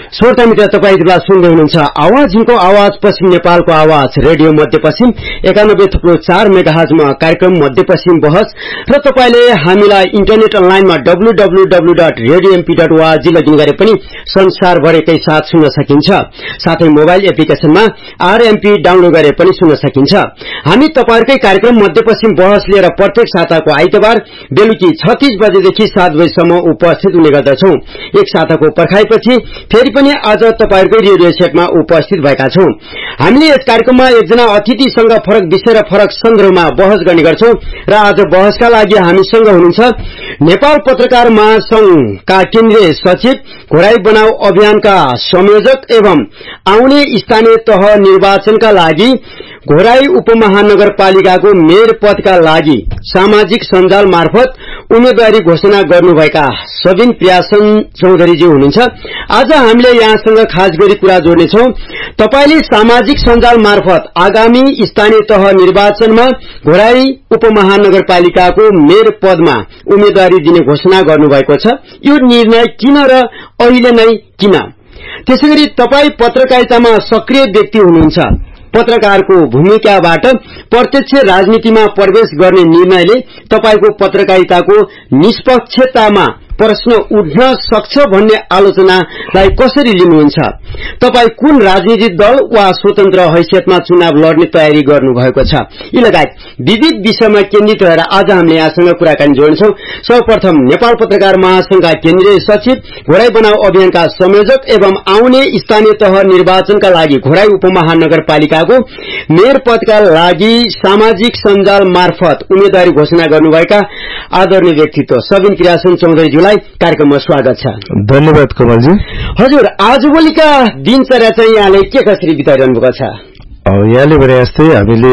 श्रोता मित्र तपाईहरुले सुन्दै हुनुहुन्छ आवाजको आवाज पश्चिम नेपालको आवाज रेडियो मध्यपश्चिम 91.4 मेगाहर्जमा कार्यक्रम मध्यपश्चिम बहस र तपाईले हामीलाई इन्टरनेट अनलाइनमा www.radiomp.org लगइन गरे पनि संसारभरिकै साथ सुन्न सकिन्छ। साथै मोबाइल एप्लिकेशनमा RMP डाउनलोड गरे पनि सुन्न सकिन्छ। हामी तपाईहरुकै कार्यक्रम मध्यपश्चिम बहस लिएर प्रत्येक साताको आइतबार बेलुकी 36 बजेदेखि 7 बजेसम्म उपस्थित हुने गर्दछौं। एक साताको पर्खाइपछि फेरि पनि आज तपाईहरुकै रेडियो सेटमा उपस्थित भएका छौं। हामीले यस कार्यक्रममा एकजना अतिथिसँग फरक विषय र फरक सन्दर्भमा बहस गर्ने गर्छौं र आज बहसका लागि हामीसँग हुनुहुन्छ नेपाल पत्रकार महासंघका केन्द्रीय सचिव, घोराई बनाऊ अभियानका संयोजक एवं आउने स्थानीय तह निर्वाचनका लागि घोराई उपमहानगरपालिकाको मेयर पदका लागि सामाजिक सञ्जाल मार्फत उम्मेदवारी घोषणा गर्नुभएका सबिन प्रियासन चौधरीजी हुनुहुन्छ। आज हामीले यहाँसँग खास गरी कुरा जोड्नेछौं। तपाईले सामाजिक सञ्जाल मार्फत आगामी स्थानीय तह निर्वाचनमा घोराई उपमहानगरपालिकाको मेयर पदमा उम्मेदवारी दिने घोषणा गर्नुभएको छ। यो निर्णय किन र अहिले नै किन? त्यसैगरी तपाई पत्रकारितामा सक्रिय व्यक्ति हुनुहुन्छ। पत्रकारको भूमिकाबाट प्रत्यक्ष राजनीतिमा प्रवेश गर्ने निर्णयले तपाईको पत्रकारिताको निष्पक्षतामा प्रश्न उठ्न सक्छ भन्ने आलोचनालाई कसरी लिनुहुन्छ? तपाई कुन राजनीतिक दल वा स्वतन्त्र हैसियतमा चुनाव लड्ने तयारी गर्नुभएको छ? यी लगायत विविध विषयमा केन्द्रित रहेर आज हामीले यहाँसँग कुराकानी जोड्छौं। सर्वप्रथम नेपाल पत्रकार महासंघका केन्द्रीय सचिव, घोराई बनाऊ अभियानका संयोजक एवं आउने स्थानीय तह निर्वाचनका लागि घोराई उपमहानगरपालिकाको मेयर पदका लागि सामाजिक सञ्जाल मार्फत उम्मेदवारी घोषणा गर्नुभएका आदरणीय व्यक्तित्व सबिन प्रियासन चौधरीज्यूलाई कार्यक्रममा स्वागत छ। धन्यवाद कमलजी। हजुर, आजभोलिका दिनचर्या चाहिँ यहाँले के कसरी बिताइरहनु भएको छ? यहाँले भने जस्तै हामीले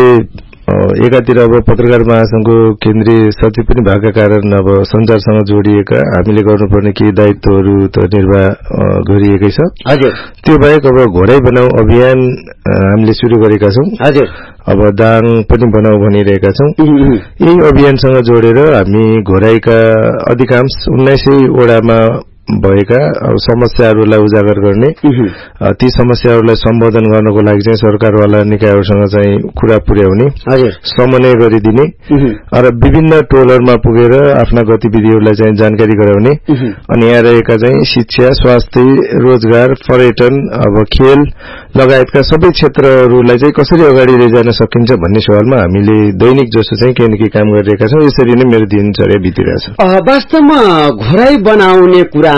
एकातिर अब पत्रकार महासंघको केन्द्रीय सचिव पनि भएका कारण अब संचारसँग जोडिएका हामीले गर्नुपर्ने केही दायित्वहरू त निर्वाह गरिएकै छ। हजुर, त्यो बाहेक अब घोराई बनाऊ अभियान हामीले सुरु गरेका छौं। हजुर, अब दाङ पनि बनाऊ भनिरहेका छौं। यही अभियानसँग जोडेर हामी घोराईका अधिकांश 1900 वडामा भएका समस्याहरूलाई उजागर गर्ने, ती समस्याहरूलाई सम्बोधन गर्नको लागि चाहिँ सरकारवाला निकायहरूसँग चाहिँ कुरा पुर्याउने, समन्वय गरिदिने र विभिन्न टोलहरूमा पुगेर आफ्ना गतिविधिहरूलाई चाहिँ जानकारी गराउने अनि यहाँ रहेका चाहिँ शिक्षा, स्वास्थ्य, रोजगार, पर्यटन, अब खेल लगायतका सबै क्षेत्रहरूलाई चाहिँ कसरी अगाडि लैजान सकिन्छ भन्ने सवालमा हामीले दैनिक जसो चाहिँ केही न केही काम गरिरहेका छौं। यसरी नै मेरो दिनचर्या बितिरहेछ। वास्तवमा घोराई बनाउने कुरा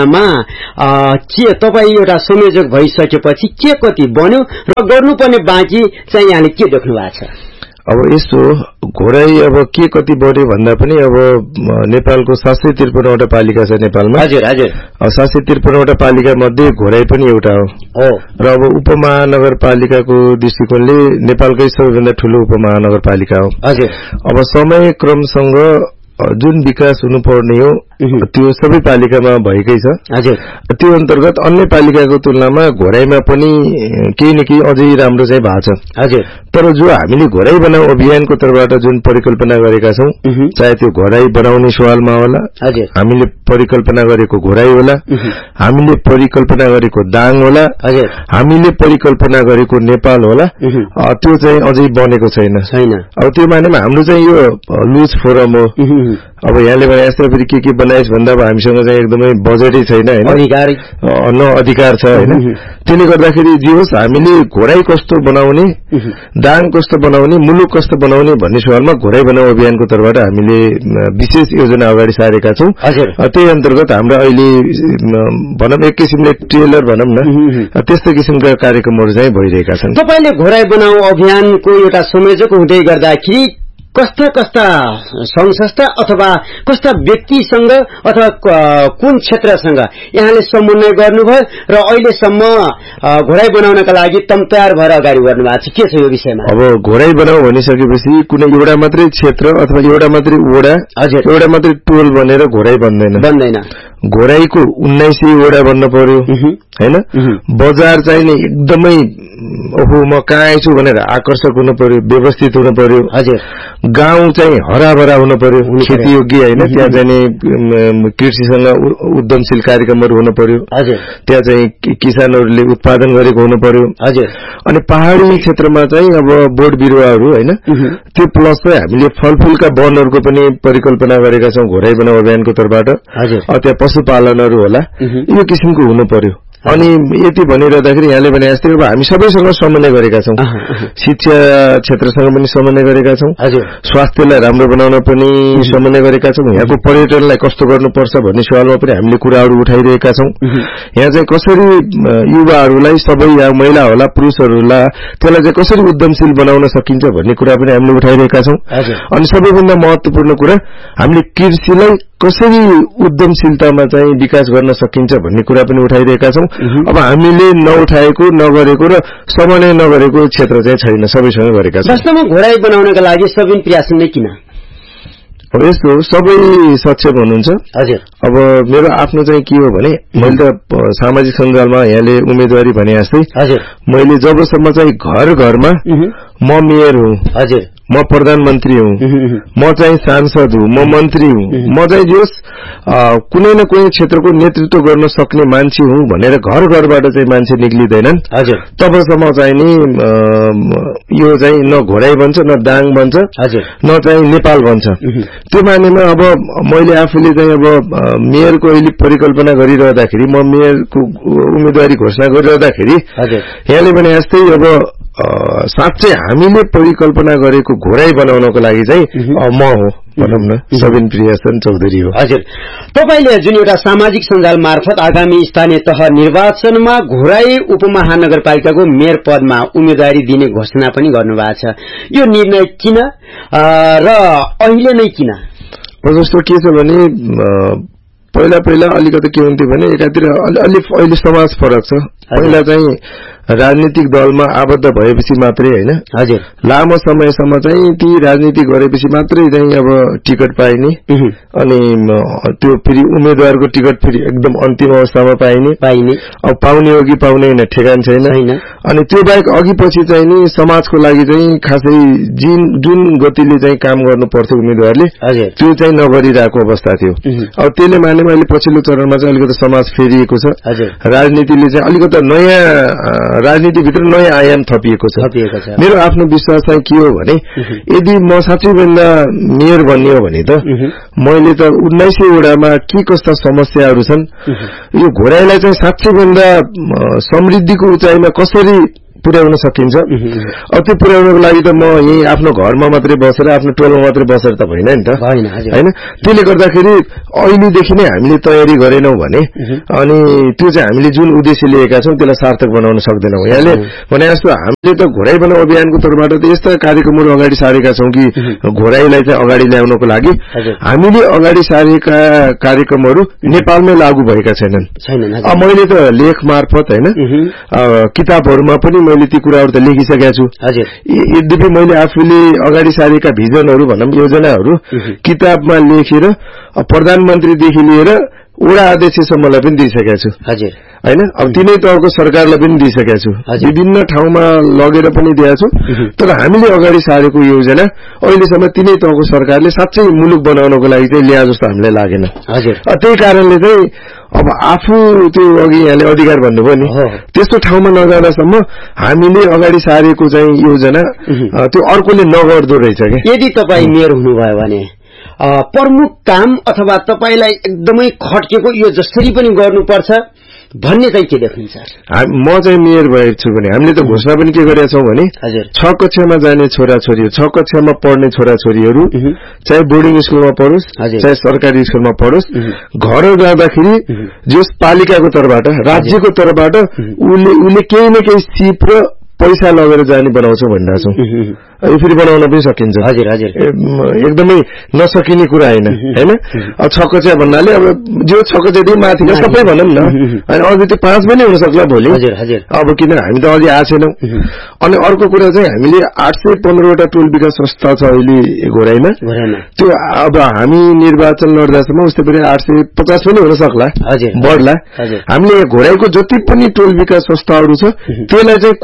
के तपाई एउटा संयोजक भइसकेपछि के कति बन्यो र गर्नुपर्ने बाँकी चाहिँ यहाँले के देख्नु भएको छ? अब यस्तो घोराई अब के कति बढ्यो भन्दा पनि अब नेपालको 753 वटा पालिका छ नेपालमा। हजुर, हजुर, 753 वटा पालिका मध्ये घोराई पनि एउटा हो र अब उपमहानगरपालिकाको दृष्टिकोणले नेपालकै सबैभन्दा ठूलो उपमहानगरपालिका हो। हजुर, अब समय क्रमसँग जुन विकास हुनुपर्ने हो त्यो सबै पालिकामा भएकै छ। हजुर, त्यो अन्तर्गत अन्य पालिकाको तुलनामा घोराईमा पनि केही न केही अझै राम्रो चाहिँ भएको छ। हजुर, तर जो हामीले घोराई बनाऊ अभियानको तर्फबाट जुन परिकल्पना गरेका छौं, चाहे त्यो घोराई बनाउने सवालमा होला, हामीले परिकल्पना गरेको घोराई होला, हामीले परिकल्पना गरेको दाङ होला, हामीले परिकल्पना गरेको नेपाल होला, त्यो चाहिँ अझै बनेको छैन। अब त्यो मानेमा हाम्रो चाहिँ यो लुज फोरम हो। अब यहाँले भने जस्तै फेरि के बनाइस् भन्दा अब हामीसँग चाहिँ एकदमै बजेटै छैन हैन, अधिकार छ हैन। त्यसले गर्दाखेरि जे होस् हामीले घोराई कस्तो बनाउने, दाङ कस्तो बनाउने, मुलुक कस्तो बनाउने भन्ने सवालमा घोराई बनाऊ अभियानको तर्फबाट हामीले विशेष योजना अगाडि सारेका छौं। त्यही अन्तर्गत हाम्रो अहिले भनौं एक किसिमले ट्रेलर भनौं न त्यस्तो किसिमका कार्यक्रमहरू चाहिँ भइरहेका छन्। तपाईले घोराई बनाऊ अभियानको एउटा संयोजक हुँदै गर्दाखेरि कस्ता कस्ता संघ संस्था अथवा कस्ता व्यक्तिसँग अथवा कुन क्षेत्रसँग यहाँले समन्वय गर्नुभयो र अहिलेसम्म घोराई बनाउनका लागि तयार भएर अगाडि गर्नु भएको छ? के छ यो विषयमा? अब घोराई बनाऊ भनिसकेपछि कुनै एउटा मात्रै क्षेत्र अथवा एउटा मात्रै वडा, एउटा मात्रै टोल बनेर घोराई बन्दैन। घोराईको 1900 वडा बन्न पर्यो हैन। बजार चाहिँ नि एकदमै ओहो म कहाँ आइछु भनेर आकर्षक हुनु पर्यो, व्यवस्थित हुनु पर्यो। गाउँ चाहिँ हराभरा हुनु पर्यो, खेतीयोग्य हैन, त्यहाँ चाहिँ कृषिसँग उद्यमशील कार्यक्रमहरू हुनु पर्यो, त्यहाँ चाहिँ किसानहरूले उत्पादन गरेको हुनु पर्यो। अनि पहाडी क्षेत्रमा चाहिँ अब बोट बिरुवाहरू हैन, त्यो प्लस चाहिँ हामीले फलफूलका वनहरूको पनि परिकल्पना गरेका छौं घोराई बनाऊ अभियानको तर्फबाट। त्यहाँ पशुपालनहरू होला, यो किसिमको हुनु पर्यो। अनि यति भनिरहँदाखेरि यहाँले भने जस्तै अब हामी सबैसँग समन्वय गरेका छौं, शिक्षा क्षेत्रसँग पनि समन्वय गरेका छौं, स्वास्थ्यलाई राम्रो बनाउन पनि समन्वय गरेका छौं, यहाँको पर्यटनलाई कस्तो गर्नुपर्छ भन्ने सवालमा पनि हामीले कुराहरू उठाइरहेका छौं। यहाँ चाहिँ कसरी युवाहरूलाई, सबै यहाँ महिला होला पुरुषहरूलाई त्यसलाई चाहिँ कसरी उद्यमशील बनाउन सकिन्छ भन्ने कुरा पनि हामीले उठाइरहेका छौं। अनि सबैभन्दा महत्वपूर्ण कुरा हामीले कृषिलाई कसरी उद्यमशीलतामा चाहिँ विकास गर्न सकिन्छ भन्ने कुरा पनि उठाइरहेका छौं। अब हामीले नउठाएको, नगरेको र समन्वय नगरेको क्षेत्र चाहिँ छैन, सबैसँग गरेका छौं। वास्तवमा घोराई बनाउनका लागि सबै प्रयास नै किन? अब यस्तो सबै सक्षम हुनुहुन्छ। अब मेरो आफ्नो चाहिँ के हो भने मैले त सामाजिक सञ्जालमा यहाँले उम्मेदवारी भने जस्तै मैले जबसम्म चाहिँ घर घरमा म मेयर हुँ, म प्रधानमन्त्री हुँ, म चाहिँ सांसद हुँ, म मन्त्री हुँ, म चाहिँ जस कुनै न कुनै क्षेत्रको नेतृत्व गर्न सक्ने मान्छे हुँ भनेर घर घरबाट चाहिँ मान्छे निक्लिँदैनन्, तबसम्म चाहिँ नि यो चाहिँ न घोराई बन्छ, न दाङ बन्छ, न चाहिँ नेपाल बन्छ। त्यो मानेमा अब मैले आफूले चाहिँ अब मेयरको अहिले परिकल्पना गरिरहँदाखेरि, म मेयरको उम्मेदवारी घोषणा गरिरहँदाखेरि यहाँले भने जस्तै अब साँच्चै हामीले परिकल्पना गरेको घोराई बनाउनको लागि चाहिँ म हो भनौं न, सबिन प्रियसन चौधरी हो। तपाईले जुन एउटा सामाजिक सञ्जाल मार्फत आगामी स्थानीय तह निर्वाचनमा घोराई उपमहानगरपालिकाको मेयर पदमा उम्मेदवारी दिने घोषणा पनि गर्नुभएको छ, यो निर्णय किन र अहिले नै किन? जस्तो के छ भने पहिला अलिकति के हुन्थ्यो भने एकातिर अलि अहिले समाज फरक छ। पहिला चाहिँ राजनीतिक दलमा आबद्ध भएपछि मात्रै हैन, लामो समयसम्म चाहिँ ती राजनीति गरेपछि मात्रै चाहिँ अब टिकट पाइने, अनि त्यो फेरि उम्मेदवारको टिकट फेरि एकदम अन्तिम अवस्थामा पाइने, अब पाउने हो कि पाउने हैन ठेगान छैन। अनि त्यो बाहेक अघि पछि चाहिँ नि समाजको लागि चाहिँ खासै जुन गतिले चाहिँ काम गर्नु पर्थ्यो उम्मेदवारले त्यो चाहिँ नगरिरहेको अवस्था थियो। अब त्यसले मानेमा अहिले पछिल्लो चरणमा चाहिँ अलिकति समाज फेरिएको छ, राजनीतिले चाहिँ अलिकति नयाँ राजनीतिभित्र नयाँ आयाम थपिएको छ। मेरो आफ्नो विश्वास चाहिँ के हो भने यदि म साँच्चै भन्दा मेयर बन्ने हो भने त मैले त 1900 वडामा के कस्ता समस्याहरू छन्, यो घोराईलाई चाहिँ साँच्चै भन्दा समृद्धिको उचाइमा कसरी पुर्याउन सकिन्छ, अब त्यो पुर्याउनको लागि त म यही आफ्नो घरमा मात्रै बसेर आफ्नो टोलमा मात्रै बसेर त भएन नि त हैन। त्यसले गर्दाखेरि अहिलेदेखि नै हामीले तयारी गरेनौं भने अनि त्यो चाहिँ हामीले जुन उद्देश्य लिएका छौं त्यसलाई सार्थक बनाउन सक्दैनौं। यहाँले भने जस्तो हामीले त घोराई बनाऊ अभियानको तर्फबाट त यस्ता कार्यक्रमहरू अगाडि सारेका छौं कि घोराईलाई चाहिँ अगाडि ल्याउनको लागि हामीले अगाडि सारेका कार्यक्रमहरू नेपालमै लागू भएका छैनन्। अब मैले त लेख मार्फत हैन किताबहरुमा पनि मैले ती कुराहरु त लेखिसकेका छु। यद्यपि मैले आफूले अगाडि सारेका भिजनहरु भनौं योजनाहरु किताबमा लेखेर प्रधानमन्त्रीदेखि लिएर वडा अध्यक्षसम्मलाई पनि दिइसकेका छु हैन। अब तिनै तहको सरकारलाई पनि दिइसकेका छु, विभिन्न ठाउँमा लगेर पनि दिएको छु। तर हामीले अगाडि सारेको योजना अहिलेसम्म तिनै तहको सरकारले साच्चै मुलुक बनाउनको लागि चाहिँ ल्या जस्तो हामीलाई लागेन। त्यही कारणले चाहिँ अब आफू त्यो अघि यहाँले अधिकार भन्नुभयो नि त्यस्तो ठाउँमा नजाँदासम्म हामीले अगाडि सारेको चाहिँ योजना त्यो अर्कोले नगर्दो रहेछ के। यदि तपाई मेयर हुनुभयो भने प्रमुख काम अथवा तपाईलाई एकदमै खट्केको यो जसरी पनि गर्नुपर्छ भन्ने चाहिँ के देखिन्छ? म चाहिँ मेयर भएको छु भने हामीले त घोषणा पनि के गरेका छौं भने 6 कक्षामा जाने छोराछोरी 6 कक्षामा पढ्ने छोराछोरीहरू चाहे बोर्डिङ स्कुलमा पढोस् चाहे सरकारी स्कुलमा पढोस् घर जाँदाखेरि जस पालिकाको तर्फबाट राज्यको तर्फबाट उले केही न केही सिप र पैसा लगेर जाने बनाउँछ भनिरहेको छौं। यो फेरि बनाउन पनि सकिन्छ। एकदमै नसकिने कुरा हैन हैन। अब 6 कक्षा भन्नाले अब जो 6 कक्षादेखि माथि सबै भनौं न अनि अझै त्यो 5 पनि हुन सक्ला भोलि। अब किन हामी त अझै आछेनौं। अनि अर्को कुरा चाहिँ हामीले 815 वटा टोल विकास संस्था छ अहिले घोराईमा। त्यो अब हामी निर्वाचन लड्दासम्म उस्तै गरी 850 पनि हुन सक्ला बढ्ला। हामीले घोराईको जति पनि टोल विकास संस्थाहरू छ त्यसलाई चाहिँ कुनै न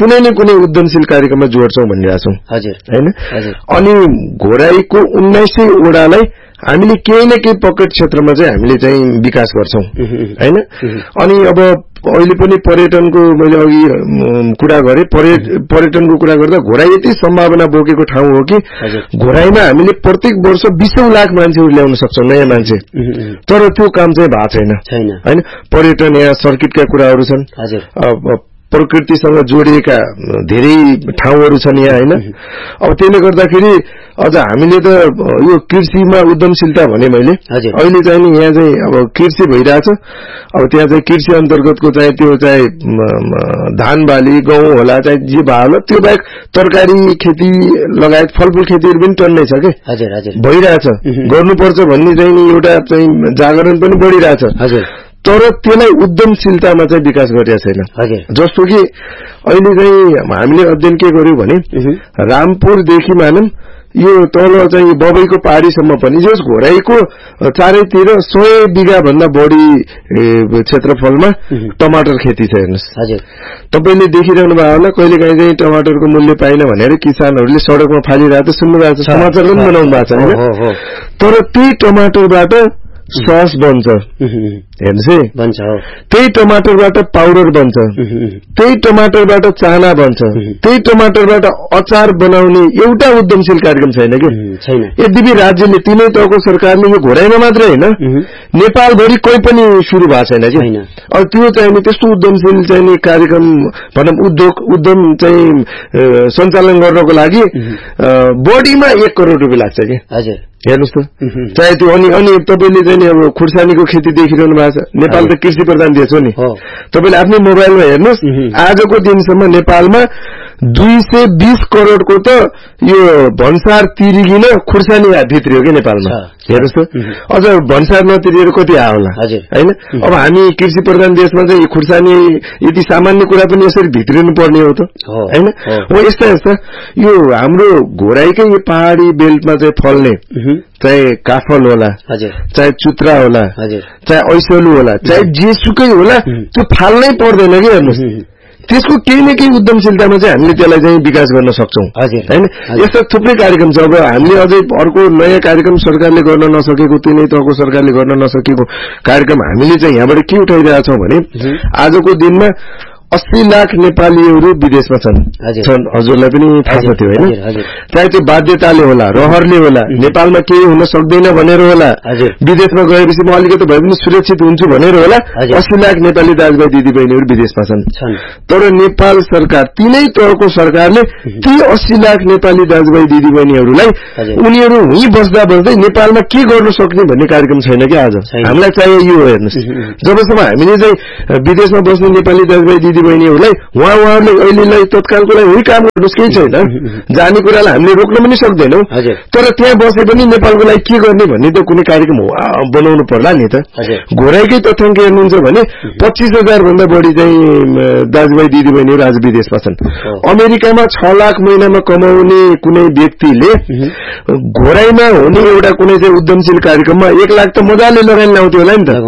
पनि उद्यमशील कार्यक्रममा जोड्छौं भनिरहेका छौं हैन। अनि घोराईको 1900 वडालाई हामीले केही न केही पकेट क्षेत्रमा चाहिँ हामीले चाहिँ विकास गर्छौं हैन। अनि अब अहिले पनि पर्यटनको मैले अघि कुरा गरे, पर्यटनको कुरा गर्दा घोराई यति सम्भावना बोकेको ठाउँ हो कि घोराईमा हामीले प्रत्येक वर्ष 20 लाख मान्छेहरू ल्याउन सक्छौं, नयाँ मान्छे। तर त्यो काम चाहिँ भएको छैन हैन। पर्यटन यहाँ सर्किटका कुराहरू छन्, प्रकृतिसँग जोडिएका धेरै ठाउँहरू छन् यहाँ हैन। अब त्यसले गर्दाखेरि अझ हामीले त यो कृषिमा उद्यमशीलता भने मैले अहिले चाहिँ नि यहाँ चाहिँ अब कृषि भइरहेछ। अब त्यहाँ चाहिँ कृषि अन्तर्गतको चाहिँ त्यो चाहिँ धान बाली गहुँ होला चाहिँ जे भए होला, त्यो बाहेक तरकारी खेती लगायत फलफूल खेतीहरू पनि टन्नै छ के भइरहेछ। गर्नुपर्छ भन्ने चाहिँ नि एउटा चाहिँ जागरण पनि बढिरहेछ। तर त्यसलाई उद्यमशीलतामा चाहिँ विकास गरिएको छैन। जस्तो कि अहिले चाहिँ हामीले अध्ययन के गर्यौं भने रामपुरदेखि मानौं यो तल चाहिँ बबईको पहाडीसम्म पनि जस घोराईको चारैतिर 100 बिघा भन्दा बढी क्षेत्रफलमा टमाटर खेती छ। हेर्नुस् तपाईले देखिरहनु भएको होला, कहिलेकाहीँ चाहिँ टमाटरको मूल्य पाइन भनेर किसानहरूले सडकमा फालिरहेको सुन्नुभएको छ, समाचार पनि बनाउनु भएको छ हैन। तर त्यही टमाटरबाट सस बन्छ, हेर्नुस् है, बन्छ। त्यही टमाटरबाट पाउडर बन्छ, त्यही टमाटरबाट चाना बन्छ, त्यही टमाटरबाट अचार बनाउने एउटा उद्यमशील कार्यक्रम छैन कि छैन। यद्यपि राज्यले तीनै तहको सरकारले यो घोराईमा मात्रै हैन नेपालभरि कोही पनि सुरु भएको छैन कि। अब त्यो चाहिँ त्यस्तो उद्यमशील चाहिँ कार्यक्रम भनौं उद्यम चाहिँ सञ्चालन गर्नको लागि बढीमा 1 करोड रुपियाँ लाग्छ कि। हजुर हेर्नुस् त, चाहे त्यो अनि तपाईले चाहिँ अब खुर्सानीको खेती देखिरहनु भएको छ। नेपाल त कृषि प्रधान देश हो नि। तपाईले आफ्नै मोबाइलमा हेर्नुस्, आजको दिनसम्म नेपालमा 220 करोडको त यो भन्सार तिरिगिन खुर्सानी भित्रियो कि नेपालमा। हेर्नुस् त, अझ भन्सार नतिरिएर कति आयो होला हैन। अब हामी कृषि प्रधान देशमा चाहिँ खुर्सानी यति सामान्य कुरा पनि यसरी भित्रिनु पर्ने हो त हैन। हो यस्ता यो हाम्रो घोराईकै यो पहाडी बेल्टमा चाहिँ फल्ने चाहे काफल होला, चाहे चुत्रा होला, चाहे ऐसलु होला, चाहे जेसुकै होला, त्यो फाल्नै पर्दैन कि। हेर्नुस् त्यसको केही न केही उद्यमशीलतामा चाहिँ हामीले त्यसलाई चाहिँ विकास गर्न सक्छौं हैन। यस्ता थुप्रै कार्यक्रम छ। अब हामीले अझै अर्को नयाँ कार्यक्रम सरकारले गर्न नसकेको, तीनै तहको सरकारले गर्न नसकेको कार्यक्रम हामीले चाहिँ यहाँबाट के उठाइरहेका छौं भने आजको दिनमा 80 लाख नेपालीहरू विदेशमा छन्। हजुरलाई पनि थाहा छ त्यो हैन। चाहे त्यो बाध्यताले होला, रहरले होला, नेपालमा केही हुन सक्दैन भनेर होला, विदेशमा गएपछि म अलिकति भए पनि सुरक्षित हुन्छु भनेर होला, 80 लाख नेपाली दाजुभाइ दिदीबहिनीहरू विदेशमा छन्। तर नेपाल सरकार, तीनै तहको सरकारले ती 80 लाख नेपाली दाजुभाइ दिदीबहिनीहरूलाई उनीहरू यही बस्दा बस्दै नेपालमा के गर्न सक्ने भन्ने कार्यक्रम छैन कि। आज हामीलाई चाहिए यो हेर्नुस्, जबसम्म हामीले चाहिँ विदेशमा बस्ने नेपाली दाजुभाइ दिदीबहिनीहरूलाई उहाँहरूले अहिलेलाई तत्कालको लागि उही काम गर्नुस् केही छैन, जाने कुरालाई हामीले रोक्न पनि सक्दैनौं। तर त्यहाँ बसे पनि नेपालको लागि के गर्ने भन्ने त कुनै कार्यक्रम बनाउनु पर्ला नि त। घोराईकै तथ्याङ्क हेर्नुहुन्छ भने 25,000 भन्दा बढी चाहिँ दाजुभाइ दिदीबहिनीहरू आज विदेशमा छन्। अमेरिकामा 6 लाख महिनामा कमाउने कुनै व्यक्तिले घोराईमा हुने एउटा कुनै चाहिँ उद्यमशील कार्यक्रममा 1 लाख त मजाले लगानी लाउँथ्यो होला नि त।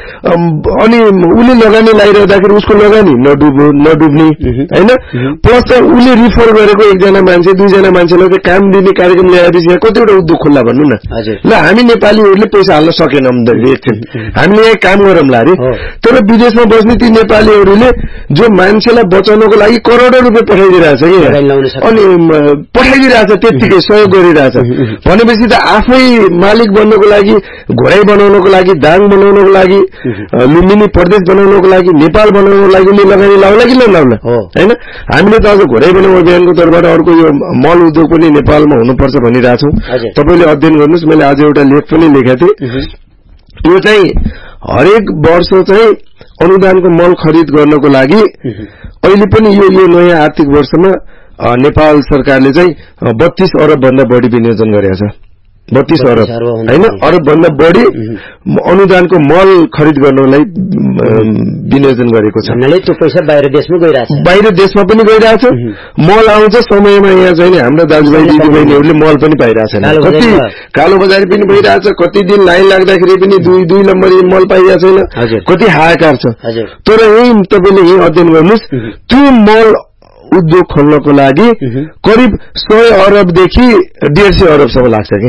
अनि उले लगानी लाइरहँदाखेरि उसको लगानी नडुब्ने हैन। प्लस उले रिफर गरेको एकजना मान्छे, दुईजना मान्छेलाई चाहिँ काम दिने कार्यक्रम ल्याएपछि यहाँ कतिवटा उद्योग खोल्ला भन्नु न। ल हामी नेपालीहरूले पैसा हाल्न सकेनौं, हामीले यहाँ काम गरौँला अरे। तर विदेशमा बस्ने ती नेपालीहरूले जो मान्छेलाई बचाउनको लागि करोडौं रुपियाँ पठाइदिरहेछ कि, अनि पठाइदिरहेछ, त्यतिकै सहयोग गरिरहेछ भनेपछि त आफै मालिक बन्नको लागि, घोराई बनाउनको लागि, दाङ बनाउनको लागि, लुम्बिनी प्रदेश बनाउनको लागि, नेपाल बनाउनको लागि लगानी लाउला कि नलाउला हैन। हामीले त अझ घोराई बनाउँ अभियानको तर्फबाट अर्को यो मल उद्योग पनि नेपालमा हुनुपर्छ भनिरहेछौं। तपाईले अध्ययन गर्नुस्, मैले आज एउटा लेख पनि लेखेको थिएँ। यो चाहिँ हरेक वर्ष चाहिँ अनुदानको मल खरिद गर्नको लागि अहिले पनि यो नयाँ आर्थिक वर्षमा नेपाल सरकारले चाहिँ 32 अरब भन्दा बढी विनियोजन गरेको छ। 32 अरब हैन, अरब भन्दा बढी अनुदानको मल खरिद गर्नलाई विनियोजन गरेको छ। त्यो पैसा बाहिर देशमा गइरहेछ, बाहिर देशमा पनि गइरहेछ। मल आउँछ समयमा, यहाँ चाहिँ हाम्रा दाजुभाइ दिदीबहिनीहरूले मल पनि पाइरहेछन्। कति कालो बजारी पनि भइरहेछ, कति दिन लाइन लाग्दाखेरि पनि 2 नम्बरी मल पाइरहेको छैन, कति हाहाकार छ। तर यही तपाईले यही अध्ययन गर्नुस्, त्यो मल उद्योग खोल्नको लागि करिब 100 अरबदेखि 150 अरबसम्म लाग्छ कि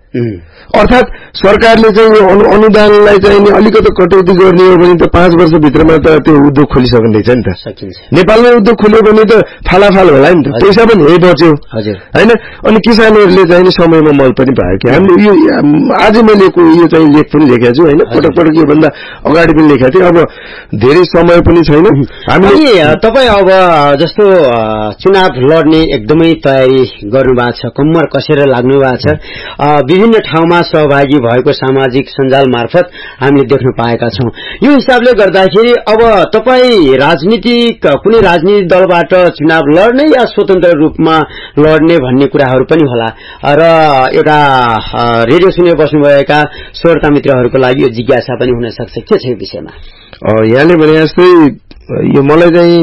अर्थात सरकारले चाहिँ यो अनुदानलाई चाहिँ नि अलिकति कटौती गर्ने हो भने त 5 वर्षभित्रमा त त्यो उद्योग खोलिसकिन्छ नि त नेपालमा उद्योग खोल्यो भने त फालाफाल होला नि त पैसा पनि यही बच्यो हैन अनि किसानहरूले चाहिँ नि समयमा मल पनि पायो कि हामीले यो आज मैले यो चाहिँ लेख पनि लेखेको छु हैन पटक पटक यो भन्दा अगाडि पनि लेखेको थिएँ अब धेरै समय पनि छैन हामीले तपाई अब जस्तो चुनाव लड्ने एकदमै तयारी गर्नुभएको छ कम्मर कसेर लाग्नु भएको छ विभिन्न ठाउँमा सहभागी भएको सामाजिक सञ्जाल मार्फत हामीले देख्न पाएका छौं यो हिसाबले गर्दाखेरि अब तपाई राजनीतिक कुनै राजनीतिक दलबाट चुनाव लड्ने या स्वतन्त्र रूपमा लड्ने भन्ने कुराहरू पनि होला र एउटा रेडियो सुने बस्नुभएका श्रोता मित्रहरूको लागि यो जिज्ञासा पनि हुन सक्छ के छ यो विषयमा यहाँले भने जस्तै यो मलाई चाहिँ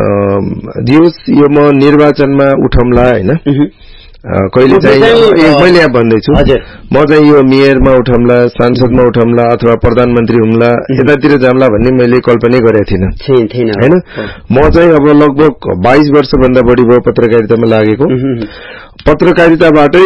दियोस् यो म निर्वाचनमा उठम्ला हैन कहिले चाहिँ मैले यहाँ भन्दैछु म चाहिँ यो मेयरमा उठम्ला सांसदमा उठम्ला अथवा प्रधानमन्त्री हुम्ला यतातिर जाम्ला भन्ने मैले कल्पना गरेको थिइनँ हैन म चाहिँ अब लगभग 22 वर्षभन्दा बढी भयो पत्रकारितामा लागेको पत्रकारिताबाटै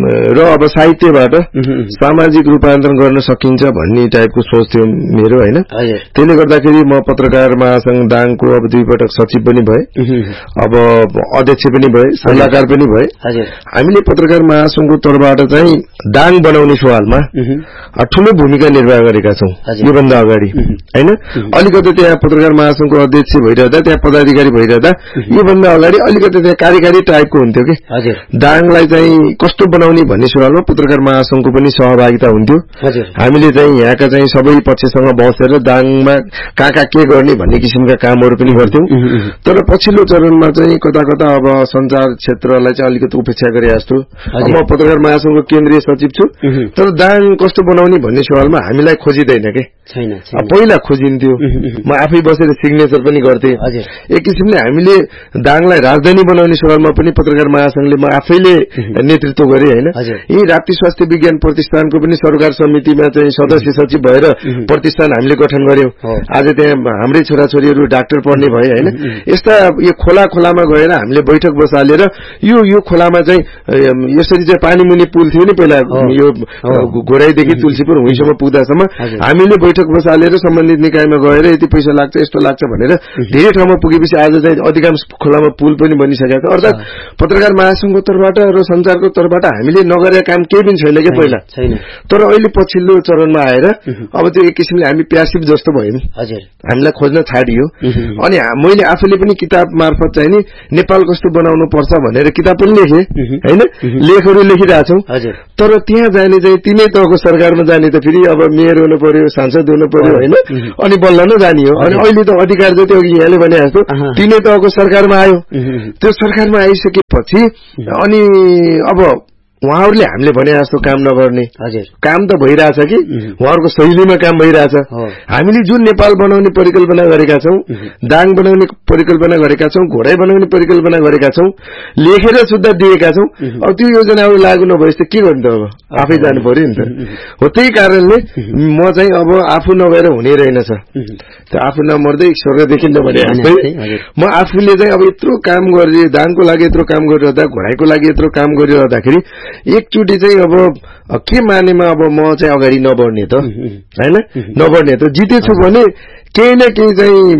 र अब साहित्यबाट सामाजिक रूपान्तरण गर्न सकिन्छ भन्ने टाइपको सोच थियो मेरो हैन त्यसले गर्दाखेरि म पत्रकार महासंघ दाङको अब 2 पटक सचिव पनि भए अब अध्यक्ष पनि भए सल्लाहकार पनि भए हामीले पत्रकार महासंघको तर्फबाट चाहिँ दाङ बनाउने सवालमा ठूलो भूमिका निर्वाह गरेका छौं योभन्दा अगाडि हैन अलिकति त्यहाँ पत्रकार महासंघको अध्यक्ष भइरहँदा त्यहाँ पदाधिकारी भइरहँदा योभन्दा अगाडि अलिकति त्यहाँ कार्यकारी टाइपको हुन्थ्यो के दाङलाई चाहिँ कस्तो बनाउने भन्ने सवालमा पत्रकार महासंघको पनि सहभागिता हुन्थ्यो हामीले चाहिँ यहाँका चाहिँ सबै पक्षसँग बसेर दाङमा कहाँ के गर्ने भन्ने किसिमका कामहरू पनि गर्थ्यौं तर पछिल्लो चरणमा चाहिँ कता कता अब सञ्चार क्षेत्रलाई चाहिँ अलिकति उपेक्षा गरे जस्तो म पत्रकार महासंघको केन्द्रीय सचिव छु तर दाङ कस्तो बनाउने भन्ने सवालमा हामीलाई खोजिदैन के छैन पहिला खोजिन्थ्यो म आफै बसेर सिग्नेचर पनि गर्थे एक किसिमले हामीले दाङलाई राजधानी बनाउने सवालमा पनि पत्रकार महासंघले म आफैले नेतृत्व गरे हैन यही राप्ती स्वास्थ्य विज्ञान प्रतिष्ठानको पनि सरकार समितिमा चाहिँ सदस्य सचिव भएर प्रतिष्ठान हामीले गठन गर्यौं आज त्यहाँ हाम्रै छोराछोरीहरू डाक्टर पढ्ने भए हैन यस्ता यो खोलामा गएर हामीले बैठक बसालेर यो खोलामा चाहिँ यसरी चाहिँ पानी मुनि पुल थियो नि पहिला यो घोराईदेखि तुलसीपुर हुइसम्म पुग्दासम्म हामीले बैठक बसालेर सम्बन्धित निकायमा गएर यति पैसा लाग्छ यस्तो लाग्छ भनेर धेरै ठाउँमा पुगेपछि आज चाहिँ अधिकांश खोलामा पुल पनि बनिसकेको छ अर्थात पत्रकार महासंघको तर्फबाट र सञ्चारको तर्फबाट हामीले नगरेका काम केही पनि छैन के पहिला तर अहिले पछिल्लो चरणमा आएर अब त्यो एक किसिमले हामी प्यासिभ जस्तो भयौं हामीलाई खोज्न छाडियो अनि मैले आफैले पनि किताब मार्फत चाहिँ नि नेपाल कस्तो बनाउनु पर्छ भनेर किताब पनि लेखे हैन लेखहरू लेखिरहेछौं तर त्यहाँ जाने चाहिँ तीनै तहको सरकारमा जाने त फेरि अब मेयर हुनु पर्यो सांसद हुनु पर्यो हैन अनि बल्ल न जाने हो अनि अहिले त अधिकार जति अघि यहाँले भने जस्तो तीनै तहको सरकारमा आयो त्यो सरकारमा आइसकेपछि अनि अब उहाँहरूले हामीले भने जस्तो काम नगर्ने काम त भइरहेछ कि उहाँहरूको शैलीमा काम भइरहेछ हामीले जुन नेपाल बनाउने परिकल्पना गरेका छौं दाङ बनाउने परिकल्पना गरेका छौं घोडाई बनाउने परिकल्पना गरेका छौं लेखेर सुद्धा दिएका छौं अब त्यो योजनाहरू लागू नभएपछि के गर्ने त अब आफै जानु पर्यो नि त हो त्यही कारणले म चाहिँ अब आफू नभएर हुने रहेनछ त्यो आफू नमर्दै स्वर्ग देखिन्न भने जस्तै म आफूले चाहिँ अब यत्रो काम गरे दाङको लागि यत्रो काम गरिरहँदा घोडाईको लागि यत्रो काम गरिरहँदाखेरि एकचोटी चाहिँ अब के मानेमा अब म चाहिँ अगाडि नबढ्ने त हैन नबढ्ने त जितेछु भने केही न केही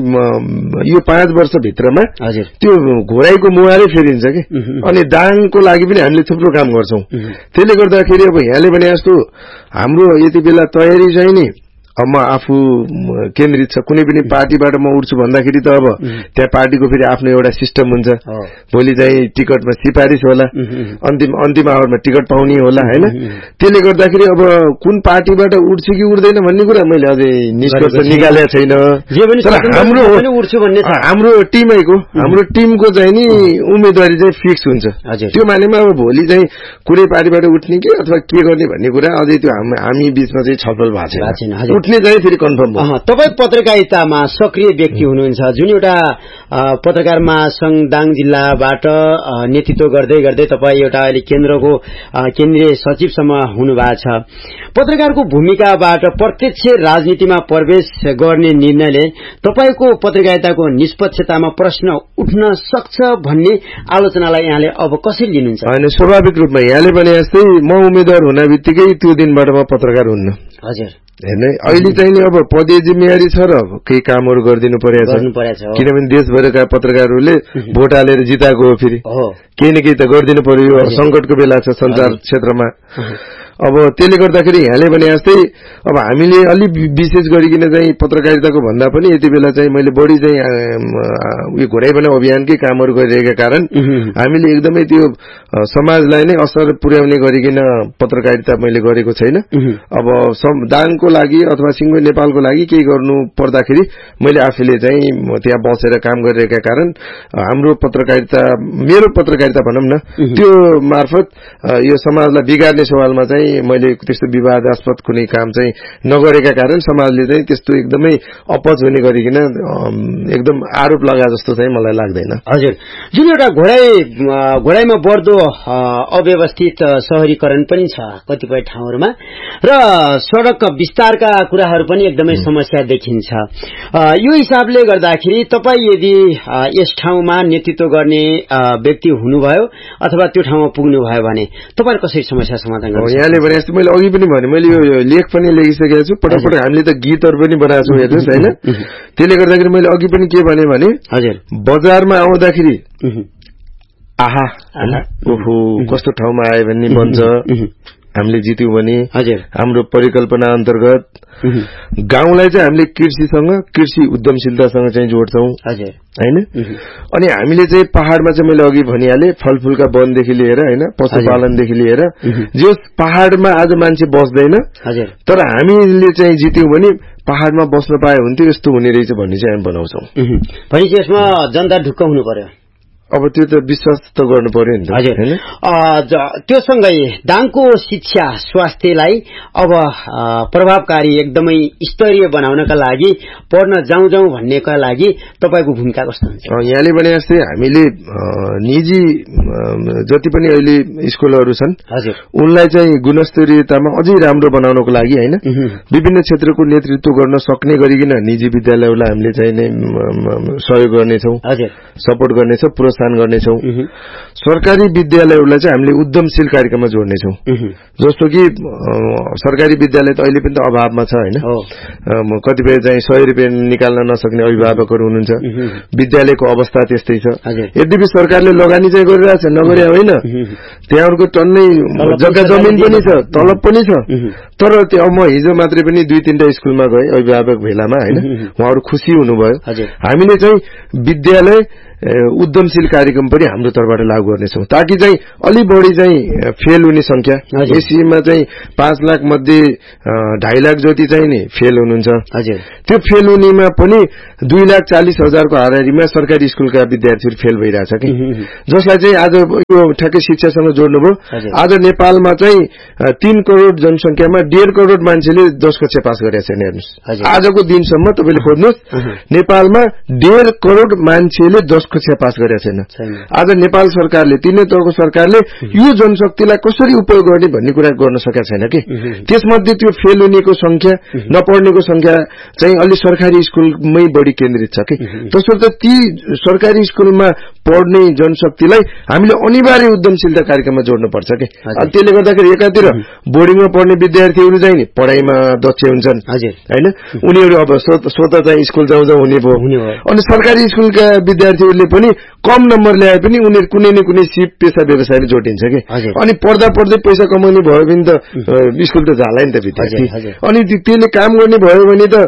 चाहिँ यो 5 वर्षभित्रमा त्यो घोडाईको मुहारै फेरिन्छ कि अनि दाङको लागि पनि हामीले थुप्रो काम गर्छौं त्यसले गर्दाखेरि अब यहाँले भने जस्तो हाम्रो यति बेला तयारी चाहिँ नि अब म आफू केन्द्रित छ कुनै पनि पार्टीबाट म उठ्छु भन्दाखेरि त अब त्यहाँ पार्टीको फेरि आफ्नो एउटा सिस्टम हुन्छ भोलि चाहिँ टिकटमा सिफारिस होला अन्तिम आवरमा टिकट पाउने होला हैन त्यसले गर्दाखेरि अब कुन पार्टीबाट उठ्छ कि उठ्दैन भन्ने कुरा मैले अझै निष्कर्ष निकालेको छैन हाम्रो टिमको चाहिँ नि उम्मेदवारी चाहिँ फिक्स हुन्छ त्यो मानेमा अब भोलि चाहिँ कुनै पार्टीबाट उठ्ने कि अथवा के गर्ने भन्ने कुरा अझै त्यो हामी बीचमा चाहिँ छलफल भएको छैन उठ्ने चाहिँ फेरि कन्फर्म हो। तपाईँ पत्रकारितामा सक्रिय व्यक्ति हुनुहुन्छ, जुन एउटा पत्रकार महासंघ दाङ जिल्लाबाट नेतृत्व गर्दै गर्दै तपाईँ एउटा अहिले केन्द्रको केन्द्रीय सचिवसम्म हुनुभएको छ। पत्रकारको भूमिकाबाट प्रत्यक्ष राजनीतिमा प्रवेश गर्ने निर्णयले तपाईको पत्रकारिताको निष्पक्षतामा प्रश्न उठ्न सक्छ भन्ने आलोचनालाई यहाँले अब कसरी लिनुहुन्छ? हैन, स्वाभाविक रूपमा यहाँले भने जस्तै म उम्मेदवार हुन बित्तिकै त्यो दिनबाट म पत्रकार हुन्न। हजुर हैन, अहिले चाहिँ नि अब पदीय जिम्मेवारी छ र केही कामहरू गरिदिनु परेछ, किनभने देशभरका पत्रकारहरूले भोट हालेर जिताएको हो, फेरि केही न केही त गरिदिनु पर्यो। संकटको बेला छ संचार क्षेत्रमा। अब त्यसले गर्दाखेरि यहाँले भने जस्तै अब हामीले अलि विशेष गरिकन चाहिँ पत्रकारिताको भन्दा पनि यति बेला चाहिँ मैले बढी चाहिँ उयो घोराइ बनाऊ अभियानकै कामहरू गरिरहेका कारण हामीले एकदमै त्यो समाजलाई नै असर पुर्याउने गरिकन पत्रकारिता मैले गरेको छैन। अब दाङको लागि अथवा सिङ्गो नेपालको लागि केही गर्नु पर्दाखेरि मैले आफैले चाहिँ त्यहाँ बसेर काम गरिरहेका कारण हाम्रो पत्रकारिता, मेरो पत्रकारिता भनौं न, त्यो मार्फत यो समाजलाई बिगार्ने सवालमा चाहिँ मैले त्यस्तो विवादास्पद कुनै काम चाहिँ नगरेका कारण समाजले चाहिँ त्यस्तो एकदमै अपच हुने गरिकन एकदम आरोप लगा जस्तो चाहिँ मलाई लाग्दैन। हजुर, जुन एउटा घोडाइमा बढ्दो अव्यवस्थित शहरीकरण पनि छ कतिपय ठाउँहरूमा र सड़क विस्तारका कुराहरू पनि एकदमै समस्या देखिन्छ। यो हिसाबले गर्दाखेरि तपाई यदि यस ठाउँमा नेतृत्व गर्ने व्यक्ति हुनुभयो अथवा त्यो ठाउँमा पुग्नुभयो भने तपाईहरु कसरी समस्या समाधान गर्नुहुन्छ? यहाँले भने जस्तो मैले अघि पनि भने, मैले यो लेख पनि लेखिसकेको छु, पटक हामीले त गीतहरू पनि बनाएको छौँ हेर्नुहोस् हैन। त्यसले गर्दाखेरि मैले अघि पनि के भने हजुर बजारमा आउँदाखेरि आहा ओहो कस्तो ठाउँमा आयो भन्ने बन्छ, हामीले जित्यौं भने हाम्रो परिकल्पना अन्तर्गत गाउँलाई चाहिँ हामीले कृषिसँग, कृषि उद्यमशीलतासँग चाहिँ जोड्छौं हैन। अनि हामीले चाहिँ पहाड़मा चाहिँ मैले अघि भनिहाले फलफूलका वनदेखि लिएर हैन, पशुपालनदेखि लिएर जो पहाड़मा आज मान्छे बस्दैन, तर हामीले चाहिँ जित्यौं भने पहाड़मा बस्न पाए हुन्थ्यो, यस्तो हुने रहेछ भन्ने चाहिँ हामी बनाउँछौं। भनेपछि यसमा जनता ढुक्क हुनु पर्यो। अब त्यो त विश्वास त गर्नु पर्यो नि त हैन। त्यो सँगै दाङको शिक्षा स्वास्थ्यलाई अब प्रभावकारी एकदमै स्तरीय बनाउनका लागि पढ्न जाउँ भन्नेका लागि तपाईको भूमिका कस्तो हुन्छ? यहाँले भने जस्तै हामीले निजी जति पनि अहिले स्कुलहरू छन् उनलाई चाहिँ गुणस्तरीयतामा अझै राम्रो बनाउनको लागि हैन, विभिन्न क्षेत्रको नेतृत्व गर्न सक्ने गरिकन निजी विद्यालयलाई हामीले चाहिँ सहयोग गर्नेछौं, सपोर्ट गर्नेछौं, गर्नेछौं। सरकारी विद्यालयहरूलाई चाहिँ हामीले उद्यमशील कार्यक्रममा जोड्नेछौं। जस्तो कि सरकारी विद्यालय त अहिले पनि त अभावमा छ हैन, कतिपय चाहिँ 100 रुपैयाँ निकाल्न नसक्ने अभिभावकहरू हुनुहुन्छ, विद्यालयको अवस्था त्यस्तै छ। यद्यपि सरकारले लगानी चाहिँ गरिरहेछ, नगरे होइन, त्यहाँहरुको टन्नै जग्गा जमिन पनि छ, तलब पनि छ, तर त्यो म हिजो मात्रै पनि 2-3टा स्कुलमा गए अभिभावक भेलामा हैन, उहाँहरु खुसी हुनुभयो। हामीले चाहिँ विद्यालय उद्यमशील कार्यक्रम पनि हाम्रो तर्फबाट लागू गर्नेछौं, ताकि चाहिँ अलि बढी चाहिँ फेल हुने संख्या, एससीमा चाहिँ 5 लाख मध्ये 2.5 लाख जति चाहिँ नि फेल हुनुहुन्छ। त्यो फेल हुनेमा पनि 2,40,000 को हाराहारीमा सरकारी स्कुलका विद्यार्थीहरू फेल भइरहेछ कि, जसलाई चाहिँ आज यो ठ्याक्कै शिक्षासँग जोड्नुभयो। आज नेपालमा चाहिँ 3 करोड़ जनसंख्यामा 1.5 करोड़ मान्छेले 10 कक्षा पास गरेका छैन। हेर्नुस्, आजको दिनसम्म तपाईले खोज्नुस्, नेपालमा 1.5 करोड़ मान्छेले 10 कक्षा पास गरेका छैन। आज नेपाल सरकारले, तीनै तहको सरकारले यो जनशक्तिलाई कसरी उपयोग गर्ने भन्ने कुरा गर्न सकेका छैन कि। त्यसमध्ये त्यो फेल हुनेको संख्या, नपढ्नेको संख्या चाहिँ अलि सरकारी स्कुलमै बढी केन्द्रित छ कि। त्यसर्थ ती सरकारी स्कुलमा पढ्ने जनशक्तिलाई हामीले अनिवार्य उद्यमशीलता कार्यक्रममा जोड्नुपर्छ कि। अनि त्यसले गर्दाखेरि एकातिर बोर्डिङमा पढ्ने विद्यार्थीहरू चाहिँ नि पढाइमा दक्ष हुन्छन् हैन, उनीहरू अब स्वतः चाहिँ स्कुल जाउँ हुने भयो। अनि सरकारी स्कुलका विद्यार्थीहरूले पनि कम नम्बर ल्याए पनि उनीहरू कुनै न कुनै सिप पेशा व्यवसायमा जोडिन्छ कि। अनि पढ्दा पढ्दै पैसा कमाउने भयो भने त स्कुल त जाला नि त विद्यार्थी। अनि त्यसले काम गर्ने भयो भने त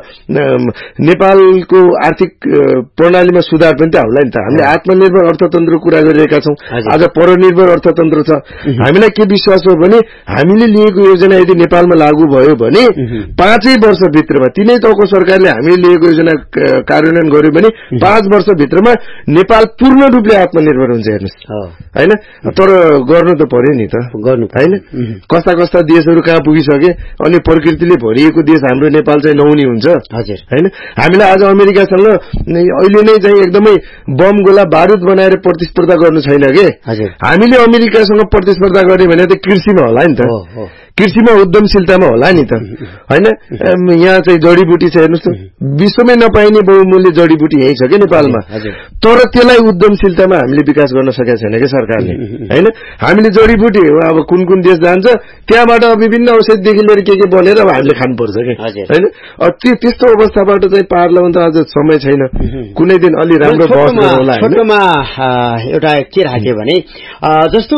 नेपालको आर्थिक प्रणालीमा सुधार पनि त होला नि त। हामीले आत्मनिर्भर अर्थतन्त्रको कुरा गरिरहेका छौं, आज परनिर्भर अर्थतन्त्र छ। हामीलाई के विश्वास हो भने हामीले लिएको योजना यदि नेपालमा लागू भयो भने 5 वर्षभित्रमा, तीनै तहको सरकारले हामीले लिएको योजना कार्यान्वयन गर्यो भने 5 वर्षभित्रमा नेपाल पूर्ण रूपले आत्मनिर्भर हुन्छ हेर्नुस् हैन तर गर्नु त पर्यो नि त गर्नु हैन कस्ता कस्ता देशहरू कहाँ पुगिसके अनि प्रकृतिले भरिएको देश हाम्रो नेपाल चाहिँ नहुने हुन्छ हजुर हैन हामीलाई आज अमेरिकासँग अहिले नै चाहिँ एकदमै बम गोला बारुद बनाएर प्रतिस्पर्धा गर्नु छैन के हामीले अमेरिकासँग प्रतिस्पर्धा गर्ने भने त कृषिमा होला नि त कृषिमा उद्यमशीलतामा होला नि त हैन यहाँ चाहिँ जडीबुटी छ हेर्नुस् त विश्वमै नपाइने बहुमूल्य जडीबुटी यही छ के नेपालमा तर त्यसलाई उद्यमशीलतामा हामीले विकास गर्न सकेका छैन के सरकारले हैन हामीले जडीबुटी अब कुन कुन देश जान्छ त्यहाँबाट विभिन्न औषधिदेखि लिएर के बनेर अब हामीले खानुपर्छ के हैन त्यस्तो अवस्थाबाट चाहिँ पार ल्याउन त आज समय छैन कुनै दिन अलि राम्रो बस होला छोटोमा एउटा के राखे भने जस्तो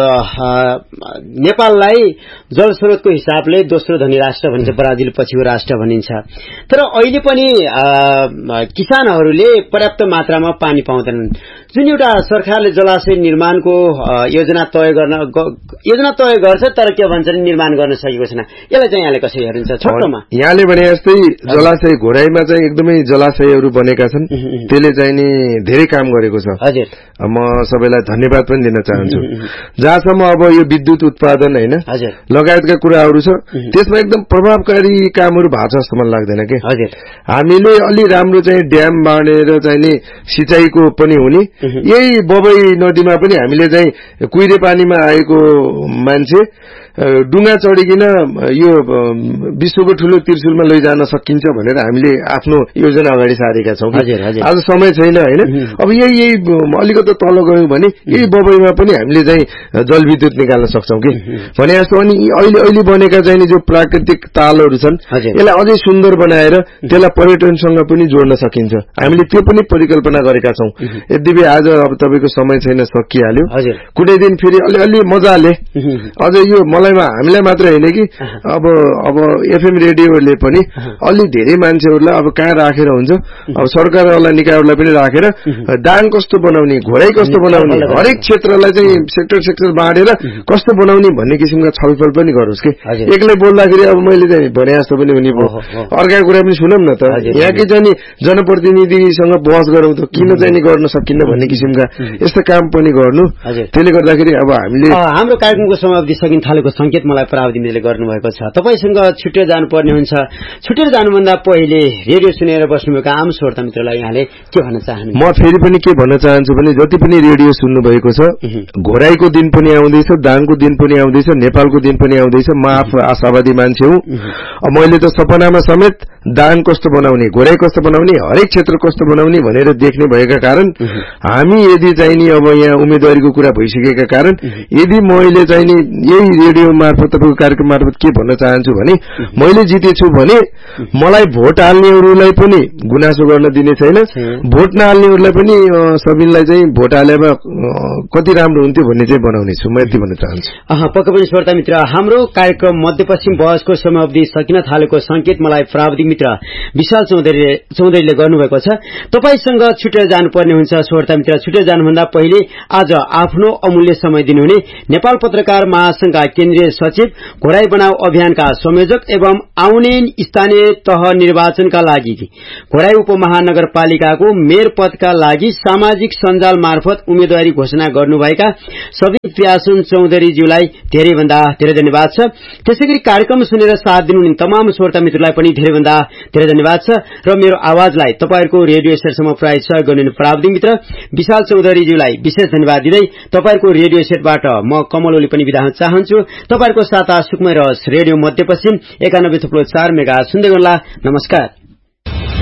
नेपाललाई जल स्रोतको हिसाबले दोस्रो धनी राष्ट्र भनिन्छ ब्राजिल पछिको राष्ट्र भनिन्छ तर अहिले पनि किसानहरूले पर्याप्त मात्रामा पानी पाउँदैनन् जुन एउटा सरकारले जलाशय निर्माणको योजना तय गर्छ तर के भन्छन् निर्माण गर्न सकेको छैन यसलाई चाहिँ यहाँले कसरी हेर्नुहुन्छ छोटोमा यहाँले भने जस्तै जलाशय घोराईमा चाहिँ एकदमै जलाशयहरू बनेका छन् त्यसले चाहिँ नि धेरै काम गरेको छ हजुर म सबैलाई धन्यवाद पनि दिन चाहन्छु जहाँसम्म अब यो विद्युत उत्पादन हैन लगायतका कुराहरू छ त्यसमा एकदम प्रभावकारी कामहरू भएको छ जस्तो मलाई लाग्दैन के हामीले अलि राम्रो चाहिँ ड्याम बाँडेर चाहिँ नि सिँचाइको पनि हुने यही बबई नदीमा पनि हामीले चाहिँ कुहिरे पानीमा आएको मान्छे डुङ्गा चढिकिन यो विश्वको ठूलो त्रिशुलमा लैजान सकिन्छ भनेर हामीले आफ्नो योजना अगाडि सारेका छौं आज समय छैन हैन अब यही अलिकति तल गयौं भने यही बबईमा पनि हामीले चाहिँ जलविद्युत निकाल्न सक्छौं के भने जस्तो अनि अहिले बनेका चाहिँ जो प्राकृतिक तालहरू छन् यसलाई अझै सुन्दर बनाएर त्यसलाई पर्यटनसँग पनि जोड्न सकिन्छ हामीले त्यो पनि परिकल्पना गरेका छौं यद्यपि आज अब तपाईको समय छैन सकिहाल्यो कुनै दिन फेरि अलि मजाले अझ यो हामीलाई मात्र हैन कि अब एफएम रेडियोले पनि अलि धेरै मान्छेहरूलाई अब कहाँ राखेर हुन्छ अब सरकारवाला निकायहरूलाई पनि राखेर दाङ कस्तो बनाउने घोराई कस्तो बनाउने हरेक क्षेत्रलाई चाहिँ सेक्टर बाँडेर कस्तो बनाउने भन्ने किसिमका छलफल पनि गरोस् के एक्लै बोल्दाखेरि अब मैले चाहिँ भने जस्तो पनि हुने भयो अर्काको कुरा पनि सुनौं न त यहाँकै चाहिँ जनप्रतिनिधिसँग बहस गरौं त किन चाहिँ गर्न सकिन्न भन्ने किसिमका यस्ता काम पनि गर्नु त्यसले गर्दाखेरि अब हामीले हाम्रो कार्यक्रमको समाप्ति सकिन थालेको संकेत मलाई प्राविधिक मित्रले गर्नुभएको छ तपाईसँग छुटेर जानुपर्ने हुन्छ छुटेर जानुभन्दा पहिले रेडियो सुनेर बस्नुभएको आम श्रोता मित्रलाई यहाँले के भन्न चाहनुहुन्छ म फेरि पनि के भन्न चाहन्छु भने जति पनि रेडियो सुन्नु भएको छ घोराईको दिन पनि आउँदैछ दाङको दिन पनि आउँदैछ नेपालको दिन पनि आउँदैछ म आफू आशावादी मान्छे हुँ मैले त सपनामा समेत दाङ कस्तो बनाउने घोराई कस्तो बनाउने हरेक क्षेत्र कस्तो बनाउने भनेर देख्ने भएका कारण हामी यदि चाहिँ नि अब यहाँ उम्मेदवारीको कुरा भइसकेका कारण यदि मैले चाहिँ नि यही रेडियो मार्फत तपाईको कार्यक्रम मार्फत के भन्न चाहन्छु भने मैले जितेछु भने मलाई भोट हाल्नेहरूलाई पनि गुनासो गर्न दिने छैन भोट नहाल्नेहरूलाई पनि सबैलाई चाहिँ भोट हालेमा कति राम्रो हुन्थ्यो भन्ने चाहिँ बनाउने छु म यति भन्न चाहन्छु पक्कै पनि श्रोता मित्र हाम्रो कार्यक्रम मध्यपश्चिम बहसको समाप्ति सकिन थालेको संकेत मलाई प्राविधिक मित्र विशाल चौधरीले गर्नुभएको छ तपाईसँग छुटेर जानुपर्ने हुन्छ श्रोता मित्र छुटेर जानुभन्दा पहिले आज आफ्नो अमूल्य समय दिनुहुने नेपाल पत्रकार महासंघका केन्द्रीय सचिव घोराई बनाऊ अभियानका संयोजक एवं आउने स्थानीय तह निर्वाचनका लागि घोराई उपमहानगरपालिकाको मेयर पदका लागि सामाजिक सञ्जाल मार्फत उम्मेदवारी घोषणा गर्नुभएका सबै प्यासन चौधरीज्यूलाई धेरैभन्दा धेरै धन्यवाद छ त्यसैगरी कार्यक्रम सुनेर साथ दिनुहुने तमाम श्रोता मित्रलाई पनि धेरैभन्दा धेरै धन्यवाद छ र मेरो आवाजलाई तपाईहरुको रेडियो सेटसम्म पुर्याइ सहयोग गर्ने प्राविधिक मित्र विशाल चौधरीज्यूलाई विशेष धन्यवाद दिँदै तपाईहरुको रेडियो सेटबाट म कमल ओली पनि बिदा हुन चाहन्छु तपाईहरुको साथ सुखमय रहोस् रेडियो मध्यपश्चिम 91.4 मेगाहर्ज सुन्दै गर्नुहोला नमस्कार